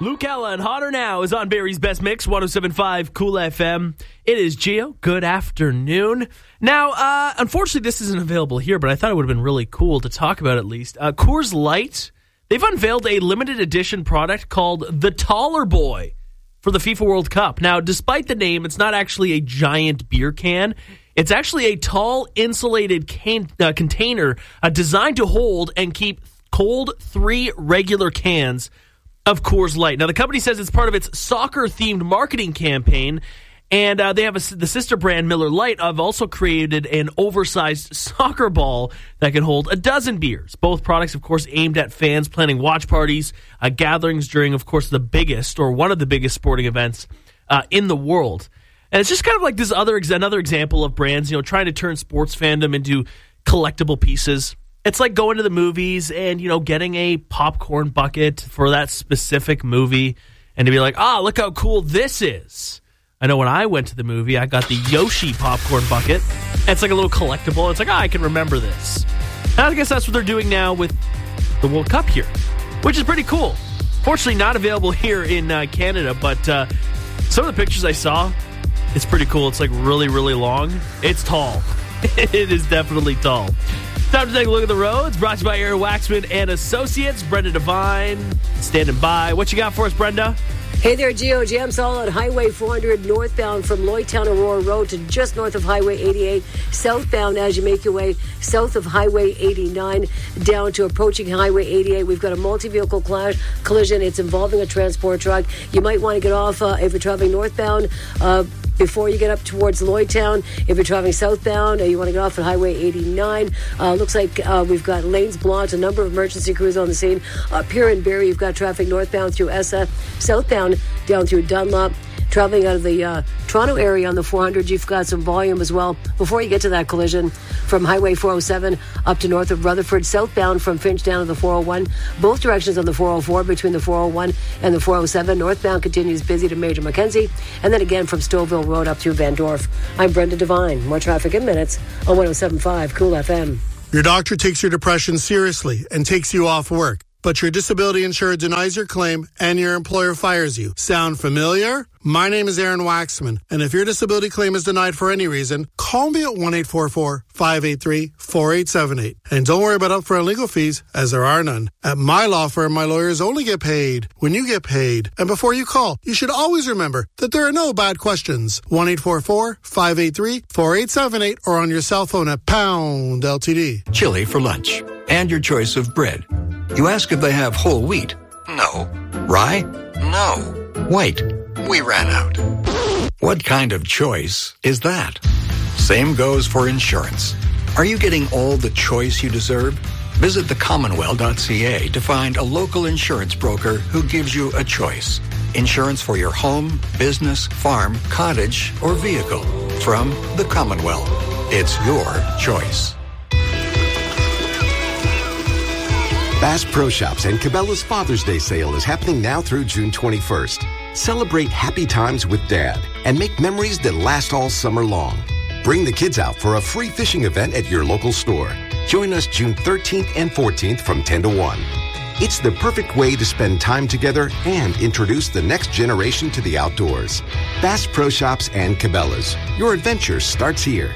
Luke Ella and Hotter Now is on Barry's Best Mix, 107.5 Cool FM. It is Gio. Good afternoon. Now, unfortunately, this isn't available here, but I thought it would have been really cool to talk about at least. Coors Light, they've unveiled a limited edition product called the Taller Boy for the FIFA World Cup. Now, despite the name, it's not actually a giant beer can. It's actually a tall, insulated container designed to hold and keep cold 3 regular cans of Coors Light. Now, the company says it's part of its soccer-themed marketing campaign, and they have the sister brand, Miller Lite, have also created an oversized soccer ball that can hold a dozen beers. Both products, of course, aimed at fans planning watch parties, gatherings during, of course, the biggest or one of the biggest sporting events in the world. And it's just kind of like this another example of brands, trying to turn sports fandom into collectible pieces. It's like going to the movies and, getting a popcorn bucket for that specific movie and to be like, look how cool this is. I know when I went to the movie, I got the Yoshi popcorn bucket. It's like a little collectible. It's like, I can remember this. And I guess that's what they're doing now with the World Cup here, which is pretty cool. Fortunately, not available here in Canada, but some of the pictures I saw, it's pretty cool. It's like really, really long. It's tall. It is definitely tall. Time to take a look at the roads. Brought to you by Aaron Waxman and Associates. Brenda Devine standing by. What you got for us, Brenda? Hey there, Gio. Jams all on Highway 400 northbound from Lloydtown Aurora Road to just north of Highway 88. Southbound as you make your way south of Highway 89 down to approaching Highway 88. We've got a multi-vehicle collision. It's involving a transport truck. You might want to get off if you're traveling northbound before you get up towards Lloydtown. If you're traveling southbound, you want to get off at Highway 89. Looks like we've got lanes blocked, a number of emergency crews on the scene. Up here in Barrie, you've got traffic northbound through Essa, southbound down through Dunlop. Traveling out of the Toronto area on the 400, you've got some volume as well. Before you get to that collision, from Highway 407 up to north of Rutherford, southbound from Finch down to the 401. Both directions on the 404 between the 401 and the 407. Northbound continues busy to Major Mackenzie. And then again from Stouffville Road up through Van Dorf. I'm Brenda Devine. More traffic in minutes on 107.5 Cool FM. Your doctor takes your depression seriously and takes you off work, but your disability insurer denies your claim and your employer fires you. Sound familiar? My name is Aaron Waxman, and if your disability claim is denied for any reason, call me at 1-844-583-4878. And don't worry about upfront legal fees, as there are none. At my law firm, my lawyers only get paid when you get paid. And before you call, you should always remember that there are no bad questions. 1-844-583-4878 or on your cell phone at pound LTD. Chili for lunch and your choice of bread. You ask if they have whole wheat. No. Rye? No. White? We ran out. What kind of choice is that? Same goes for insurance. Are you getting all the choice you deserve? Visit thecommonwealth.ca to find a local insurance broker who gives you a choice. Insurance for your home, business, farm, cottage, or vehicle. From the Commonwealth. It's your choice. Bass Pro Shops and Cabela's Father's Day sale is happening now through June 21st. Celebrate happy times with Dad and make memories that last all summer long. Bring the kids out for a free fishing event at your local store. Join us June 13th and 14th from 10 to 1. It's the perfect way to spend time together and introduce the next generation to the outdoors. Bass Pro Shops and Cabela's. Your adventure starts here.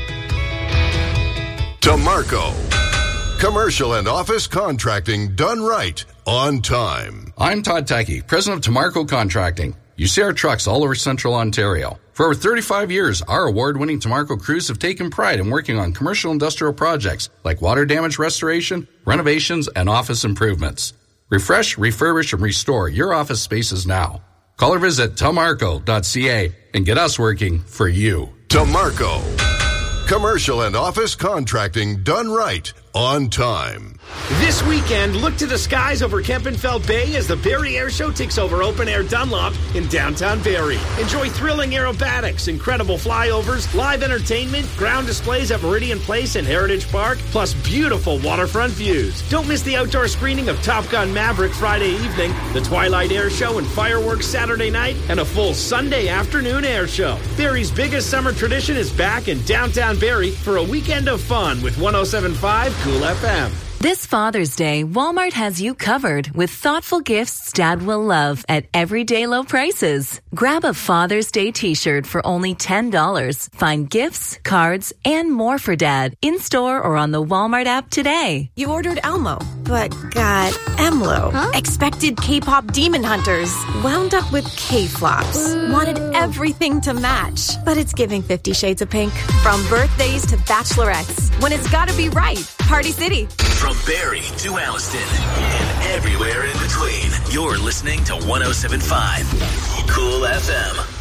Tamarco. Commercial and office contracting done right, on time. I'm Todd Tackey, president of Tamarco Contracting. You see our trucks all over central Ontario. For over 35 years, our award-winning Tamarco crews have taken pride in working on commercial industrial projects like water damage restoration, renovations, and office improvements. Refresh, refurbish, and restore your office spaces now. Call or visit tamarco.ca and get us working for you. Tamarco. Commercial and office contracting done right, on time. This weekend, look to the skies over Kempenfeld Bay as the Barrie Air Show takes over Open Air Dunlop in downtown Barrie. Enjoy thrilling aerobatics, incredible flyovers, live entertainment, ground displays at Meridian Place and Heritage Park, plus beautiful waterfront views. Don't miss the outdoor screening of Top Gun Maverick Friday evening, the Twilight Air Show and fireworks Saturday night, and a full Sunday afternoon air show. Barrie's biggest summer tradition is back in downtown Barrie for a weekend of fun with 107.5 Cool FM. This Father's Day, Walmart has you covered with thoughtful gifts Dad will love at everyday low prices. Grab a Father's Day t-shirt for only $10. Find gifts, cards, and more for Dad in-store or on the Walmart app today. You ordered Elmo, but got Emlo. Huh? Expected K-pop demon hunters. Wound up with K-flops. Wanted everything to match. But it's giving 50 Shades of Pink. From birthdays to bachelorettes. When it's gotta be right. Party City. From Barrie to Alliston and everywhere in between, you're listening to 107.5 Cool FM.